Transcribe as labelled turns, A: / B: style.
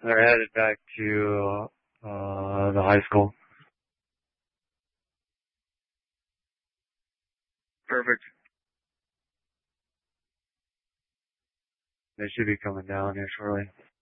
A: They're headed back to the high school. Perfect. They should be coming down here shortly.